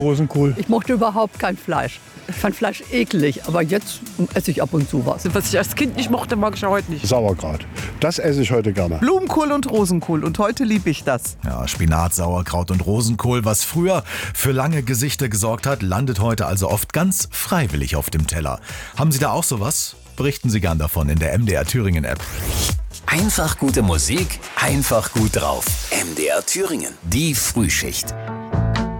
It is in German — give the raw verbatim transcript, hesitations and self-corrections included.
Rosenkohl. Ich mochte überhaupt kein Fleisch. Ich fand Fleisch eklig, aber jetzt esse ich ab und zu was. Was ich als Kind nicht mochte, mag ich ja heute nicht. Sauerkraut. Das esse ich heute gerne. Blumenkohl und Rosenkohl und heute liebe ich das. Ja, Spinat, Sauerkraut und Rosenkohl, was früher für lange Gesichter gesorgt hat, landet heute also oft ganz freiwillig auf dem Teller. Haben Sie da auch sowas? Berichten Sie gern davon in der M D R Thüringen App. Einfach gute Musik, einfach gut drauf. M D R Thüringen, die Frühschicht.